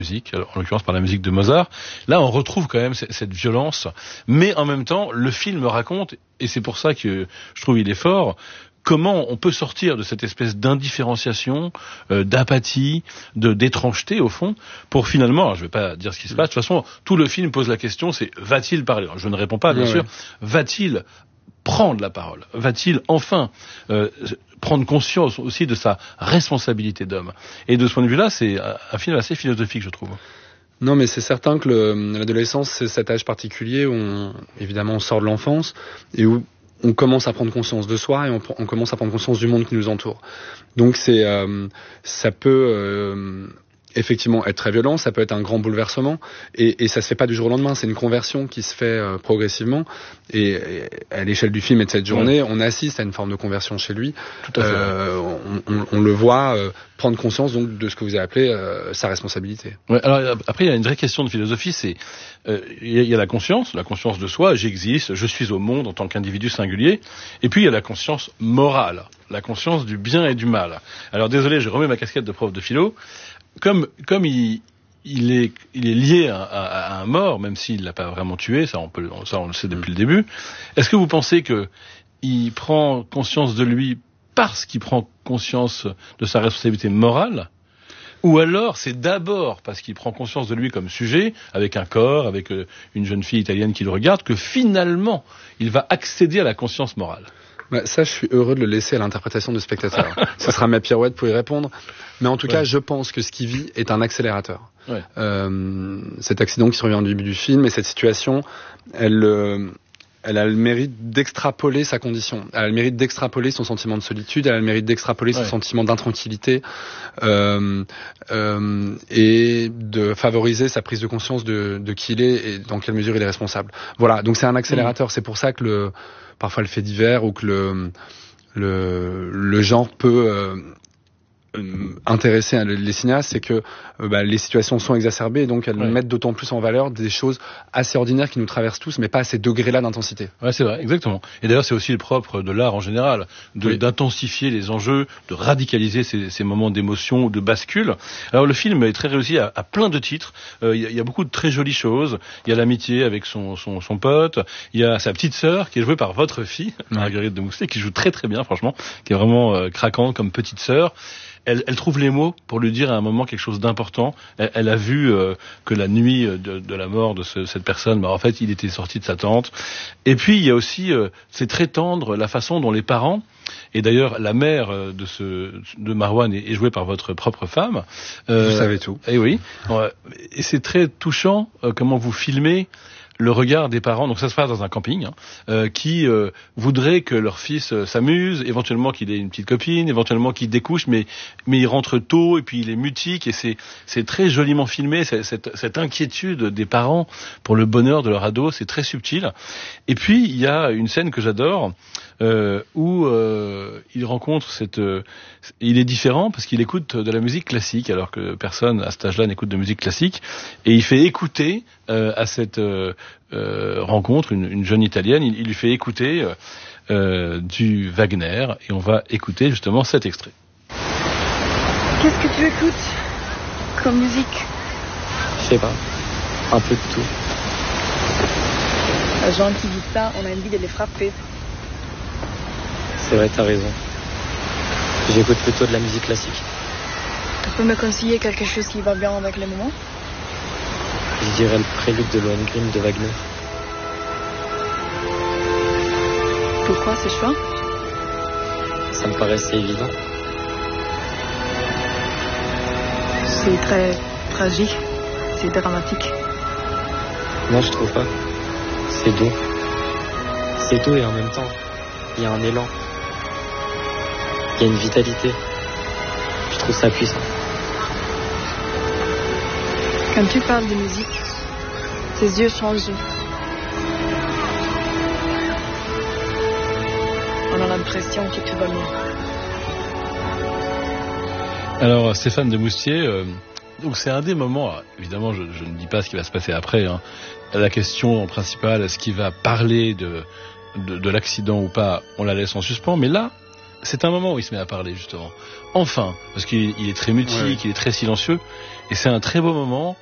musique, alors, en l'occurrence par la musique de Mozart. Là, on retrouve quand même cette violence, mais en même temps, le film raconte, et c'est pour ça que je trouve il est fort, comment on peut sortir de cette espèce d'indifférenciation, d'apathie, d'étrangeté au fond, pour finalement, alors je vais pas dire ce qui se passe, de toute façon, tout le film pose la question, c'est va-t-il parler? Alors, je ne réponds pas, bien sûr, va-t-il prendre la parole? Va-t-il enfin prendre conscience aussi de sa responsabilité d'homme? Et de ce point de vue-là, c'est un film assez philosophique, je trouve. Non, mais c'est certain que l'adolescence, c'est cet âge particulier où évidemment on sort de l'enfance et où on commence à prendre conscience de soi et on commence à prendre conscience du monde qui nous entoure. Donc ça peut effectivement être très violent, ça peut être un grand bouleversement et ça se fait pas du jour au lendemain, c'est une conversion qui se fait progressivement et à l'échelle du film et de cette journée, on assiste à une forme de conversion chez lui. Tout à fait. On le voit prendre conscience donc de ce que vous avez appelé sa responsabilité. Ouais, alors après il y a une vraie question de philosophie, c'est il y a la conscience de soi, j'existe, je suis au monde en tant qu'individu singulier, et puis il y a la conscience morale, la conscience du bien et du mal. Alors désolé, je remets ma casquette de prof de philo. Comme il est lié à un mort, même s'il l'a pas vraiment tué, ça on le sait depuis le début. Est-ce que vous pensez que il prend conscience de lui parce qu'il prend conscience de sa responsabilité morale, ou alors c'est d'abord parce qu'il prend conscience de lui comme sujet, avec un corps, avec une jeune fille italienne qui le regarde, que finalement il va accéder à la conscience morale? Bah, ça, je suis heureux de le laisser à l'interprétation du spectateur. Ce sera ma pirouette pour y répondre. Mais en tout cas, je pense que ce qu'il vit est un accélérateur. Ouais. Cet accident qui survient au début du film et cette situation, elle a le mérite d'extrapoler sa condition. Elle a le mérite d'extrapoler son sentiment de solitude. Elle a le mérite d'extrapoler son sentiment d'intranquillité et de favoriser sa prise de conscience de qui il est et dans quelle mesure il est responsable. Voilà. Donc c'est un accélérateur. C'est pour ça que parfois le fait divers ou que le genre peut intéresser les cinéastes, c'est que les situations sont exacerbées et donc elles mettent d'autant plus en valeur des choses assez ordinaires qui nous traversent tous, mais pas à ces degrés-là d'intensité. Ouais, c'est vrai, exactement. Et d'ailleurs, c'est aussi le propre de l'art en général, d'intensifier les enjeux, de radicaliser ces moments d'émotion ou de bascule. Alors le film est très réussi à plein de titres. Il y a beaucoup de très jolies choses. Il y a l'amitié avec son pote. Il y a sa petite sœur qui est jouée par votre fille, Marguerite de Mousselet, qui joue très très bien, franchement, qui est vraiment craquante comme petite sœur. Elle trouve les mots pour lui dire à un moment quelque chose d'important. Elle a vu que la nuit de la mort de cette personne, en fait, il était sorti de sa tente. Et puis, il y a aussi, c'est très tendre, la façon dont les parents, et d'ailleurs, la mère de Marwan est jouée par votre propre femme. Vous savez tout. Et oui. Et c'est très touchant comment vous filmez le regard des parents, donc ça se passe dans un camping, qui voudraient que leur fils s'amuse, éventuellement qu'il ait une petite copine, éventuellement qu'il découche, mais il rentre tôt et puis il est mutique et c'est très joliment filmé, cette inquiétude des parents pour le bonheur de leur ado, c'est très subtil. Et puis il y a une scène que j'adore où il rencontre il est différent parce qu'il écoute de la musique classique alors que personne à cet âge-là n'écoute de musique classique, et il fait écouter à cette rencontre une jeune italienne, il lui fait écouter du Wagner, et on va écouter justement cet extrait. Qu'est-ce que tu écoutes comme musique? Je sais pas, un peu de tout. Les gens qui disent ça, on a envie de les frapper. C'est vrai, t'as raison. J'écoute plutôt de la musique classique. Tu peux me conseiller quelque chose qui va bien avec les moments? Je dirais le prélude de Lohengrin de Wagner. Pourquoi ce choix? Ça me paraissait évident. C'est très tragique, c'est dramatique. Non, je trouve pas. C'est doux. C'est doux et en même temps, il y a un élan. Il y a une vitalité. Je trouve ça puissant. Quand tu parles de musique, tes yeux changent. On a l'impression que tout va mieux. Alors Stéphane de Moustier, donc c'est un des moments, évidemment je ne dis pas ce qui va se passer après, la question principale, est-ce qu'il va parler de l'accident ou pas, on la laisse en suspens, mais là, c'est un moment où il se met à parler, justement. Enfin, parce qu'il est très mutique, il est très silencieux, et c'est un très beau moment